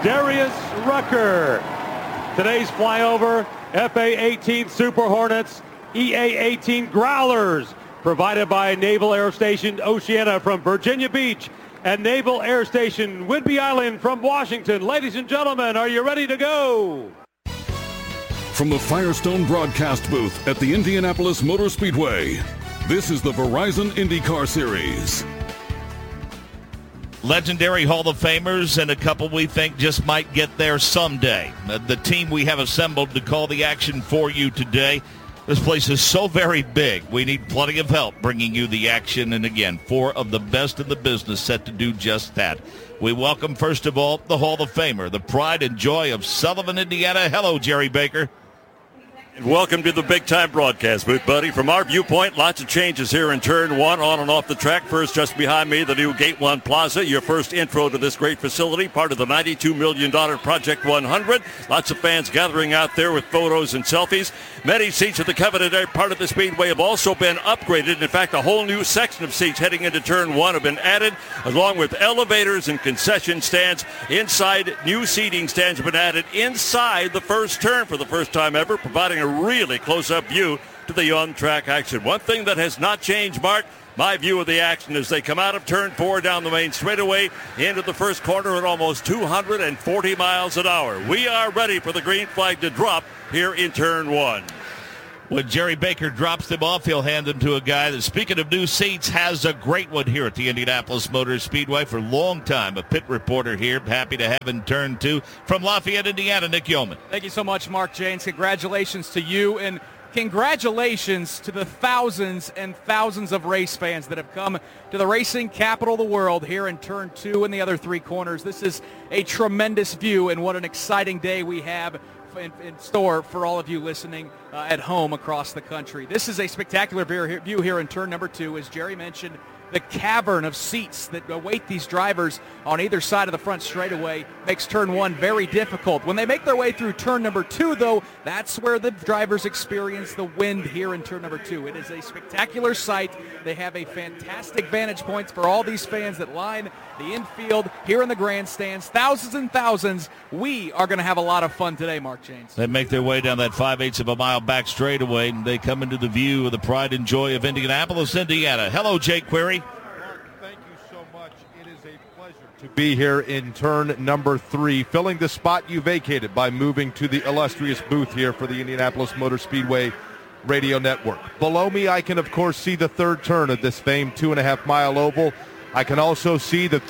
Darius Rucker. Today's flyover, FA-18 Super Hornets, EA-18 Growlers, provided by Naval Air Station Oceana from Virginia Beach and Naval Air Station Whidbey Island from Washington. Ladies and gentlemen, are you ready to go? From the Firestone broadcast booth at the Indianapolis Motor Speedway, this is the Verizon IndyCar Series. Legendary Hall of Famers and a couple we think just might get there someday. The team we have assembled to call the action for you today. This place is so very big. We need plenty of help bringing you the action. And again, 4 of the best in the business set to do just that. We welcome, first of all, the Hall of Famer, the pride and joy of Sullivan, Indiana. Hello, Jerry Baker. And welcome to the big-time broadcast booth, buddy. From our viewpoint, lots of changes here in Turn 1 on and off the track. First, just behind me, the new Gate 1 Plaza, your first intro to this great facility, part of the $92 million Project 100. Lots of fans gathering out there with photos and selfies. Many seats at the coveted part of the Speedway have also been upgraded. In fact, a whole new section of seats heading into Turn 1 have been added, along with elevators and concession stands. Inside, new seating stands have been added inside the first turn for the first time ever, providing a really close-up view to the on-track action. One thing that has not changed, Mark, my view of the action as they come out of Turn 4 down the main straightaway into the first corner at almost 240 miles an hour. We are ready for the green flag to drop here in Turn 1. When Jerry Baker drops them off, he'll hand them to a guy that, speaking of new seats, has a great one here at the Indianapolis Motor Speedway for a long time. A pit reporter here, happy to have in Turn 2 from Lafayette, Indiana, Nick Yeoman. Thank you so much, Mark Janes. Congratulations to you, and congratulations to the thousands and thousands of race fans that have come to the racing capital of the world here in Turn 2 and the other 3 corners. This is a tremendous view, and what an exciting day we have in store for all of you listening at home across the country. This is a spectacular view here in Turn number 2. As Jerry mentioned, the cavern of seats that await these drivers on either side of the front straightaway makes Turn 1 very difficult. When they make their way through Turn number 2, though, that's where the drivers experience the wind here in Turn number 2. It is a spectacular sight. They have a fantastic vantage points for all these fans that line the infield here in the grandstands. Thousands and thousands. We are going to have a lot of fun today, Mark Janes. They make their way down that 5/8 of a mile back straightaway, and they come into the view of the pride and joy of Indianapolis, Indiana. Hello, Jake Query. Mark, thank you so much. It is a pleasure to be here in Turn number 3, filling the spot you vacated by moving to the illustrious booth here for the Indianapolis Motor Speedway Radio Network. Below me, I can, of course, see the third turn of this famed 2.5-mile oval. I can also see the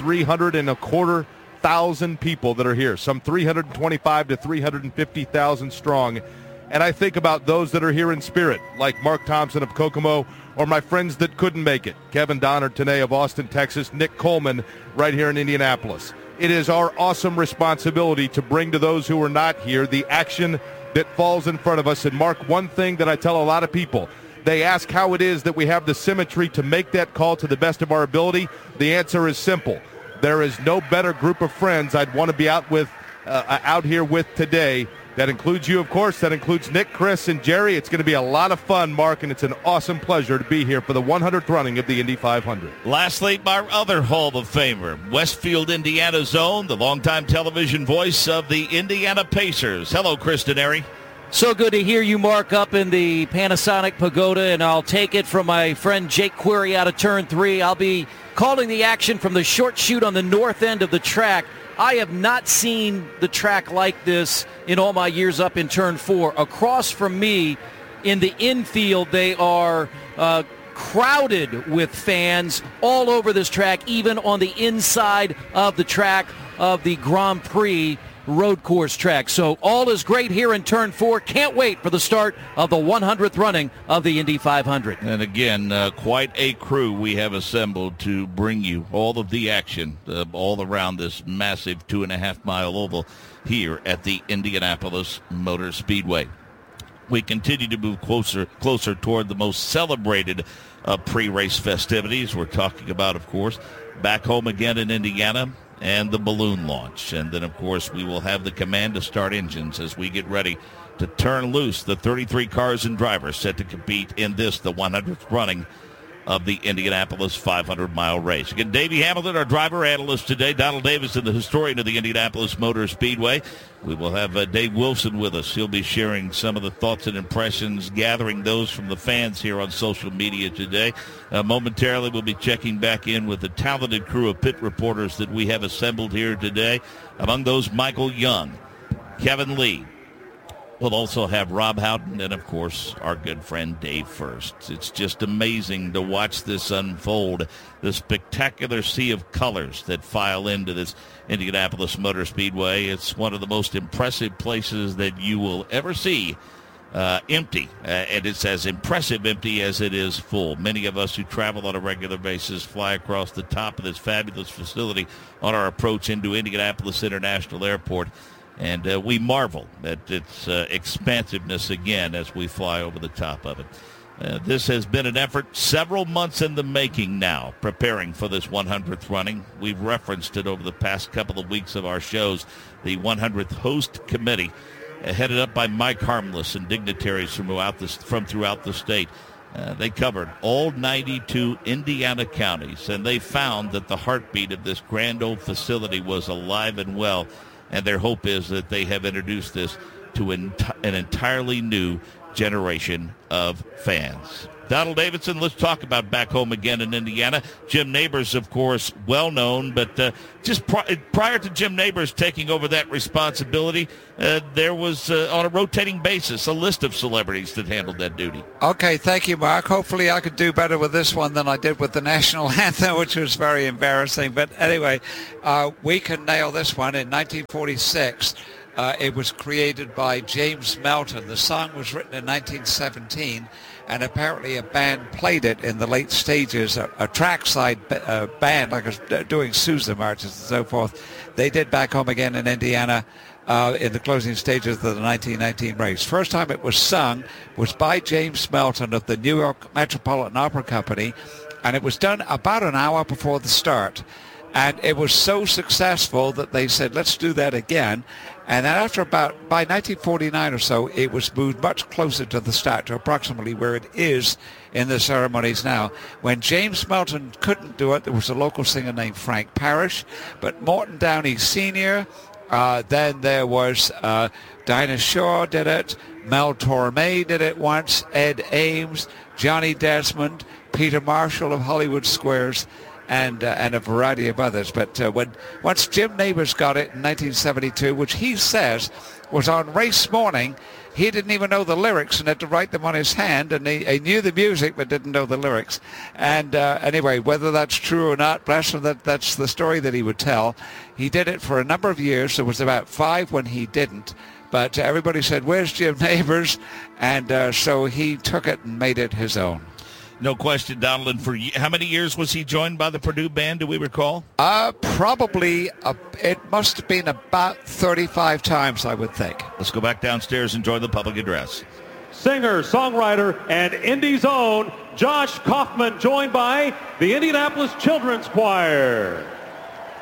325,000 people that are here, some 325 to 350,000 strong. And I think about those that are here in spirit, like Mark Thompson of Kokomo, or my friends that couldn't make it, Kevin Donner today of Austin, Texas, Nick Coleman right here in Indianapolis. It is our awesome responsibility to bring to those who are not here the action that falls in front of us. And Mark, one thing that I tell a lot of people, they ask how it is that we have the symmetry to make that call to the best of our ability. The answer is simple. There is no better group of friends I'd want to be out here with today. That includes you, of course. That includes Nick, Chris, and Jerry. It's going to be a lot of fun, Mark, and it's an awesome pleasure to be here for the 100th running of the Indy 500. Lastly, my other Hall of Famer, Westfield, Indiana's own, the longtime television voice of the Indiana Pacers. Hello, Chris Denary. So good to hear you, Mark, up in the Panasonic Pagoda, and I'll take it from my friend Jake Query out of Turn 3. I'll be calling the action from the short chute on the north end of the track. I have not seen the track like this in all my years up in Turn 4. Across from me in the infield, they are crowded with fans all over this track, even on the inside of the track of the Grand Prix road course track. So all is great here in Turn 4. Can't wait for the start of the 100th running of the Indy 500. And again, quite a crew we have assembled to bring you all of the action all around this massive 2.5-mile oval here at the Indianapolis Motor Speedway. We continue to move closer toward the most celebrated pre-race festivities. We're talking about, of course, back home again in Indiana, and the balloon launch. And then, of course, we will have the command to start engines as we get ready to turn loose the 33 cars and drivers set to compete in this, the 100th running of the Indianapolis 500-mile race. Again, Davey Hamilton, our driver analyst today. Donald Davison, the historian of the Indianapolis Motor Speedway. We will have Dave Wilson with us. He'll be sharing some of the thoughts and impressions, gathering those from the fans here on social media today. Momentarily, we'll be checking back in with the talented crew of pit reporters that we have assembled here today. Among those, Michael Young, Kevin Lee. We'll also have Rob Houghton and, of course, our good friend Dave First. It's just amazing to watch this unfold, the spectacular sea of colors that file into this Indianapolis Motor Speedway. It's one of the most impressive places that you will ever see empty, and it's as impressive empty as it is full. Many of us who travel on a regular basis fly across the top of this fabulous facility on our approach into Indianapolis International Airport. And we marvel at its expansiveness again as we fly over the top of it. This has been an effort several months in the making now, preparing for this 100th running. We've referenced it over the past couple of weeks of our shows. The 100th Host Committee, headed up by Mike Harmless and dignitaries from throughout the state. They covered all 92 Indiana counties, and they found that the heartbeat of this grand old facility was alive and well. And their hope is that they have introduced this to an entirely new generation of fans. Donald Davidson, let's talk about back home again in Indiana. Jim Nabors, of course, well known, but just prior to Jim Nabors taking over that responsibility, there was, on a rotating basis, a list of celebrities that handled that duty. Okay, thank you, Mark. Hopefully I could do better with this one than I did with the national anthem, which was very embarrassing. But anyway, we can nail this one. In 1946, it was created by James Melton. The song was written in 1917. And apparently a band played it in the late stages, a trackside band, like doing Sousa marches and so forth. They did Back Home Again in Indiana in the closing stages of the 1919 race. First time it was sung was by James Melton of the New York Metropolitan Opera Company, and it was done about an hour before the start. And it was so successful that they said, let's do that again. And then by 1949 or so, it was moved much closer to the start, to approximately where it is in the ceremonies now. When James Melton couldn't do it, there was a local singer named Frank Parrish. But Morton Downey Sr., then there was Dinah Shore did it, Mel Torme did it once, Ed Ames, Johnny Desmond, Peter Marshall of Hollywood Squares, and a variety of others. But once Jim Nabors got it in 1972, which he says was on race morning, he didn't even know the lyrics and had to write them on his hand, and he knew the music but didn't know the lyrics. And anyway, whether that's true or not, bless him, that's the story that he would tell. He did it for a number of years. There was about 5 when he didn't. But everybody said, where's Jim Nabors? And so he took it and made it his own. No question, Donald. And for how many years was he joined by the Purdue Band, do we recall? Probably, it must have been about 35 times, I would think. Let's go back downstairs and join the public address. Singer, songwriter, and Indy's own Josh Kaufman, joined by the Indianapolis Children's Choir.